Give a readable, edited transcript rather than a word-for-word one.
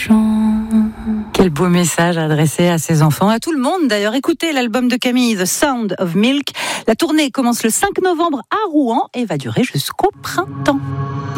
Quel beau message adressé à ses enfants, à tout le monde d'ailleurs. Écoutez l'album de Camille, The Sound of Milk. La tournée commence le 5 novembre à Rouen et va durer jusqu'au printemps.